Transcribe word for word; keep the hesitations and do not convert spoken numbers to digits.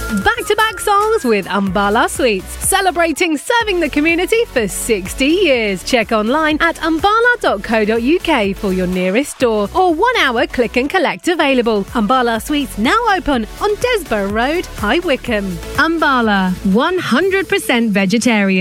Back-to-back songs with Ambala Sweets, celebrating serving the community for sixty years. Check online at ambala dot co dot uk for your nearest store or one-hour click and collect available. Ambala Sweets now open on Desborough Road, High Wycombe. Ambala, one hundred percent vegetarian.